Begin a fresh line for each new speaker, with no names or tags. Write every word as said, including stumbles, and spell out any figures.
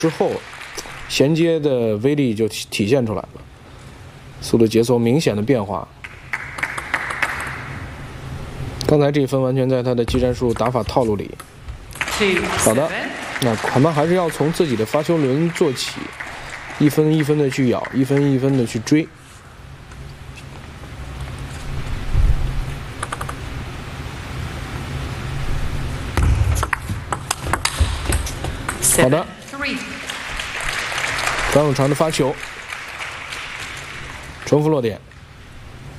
之后，衔接的威力就体体现出来了，速度节奏明显的变化。刚才这一分完全在他的技战术打法套路里。好的，那可能还是要从自己的发球轮做起，一分一分的去咬，一分一分的去追。好的，张永长的发球，重复落点。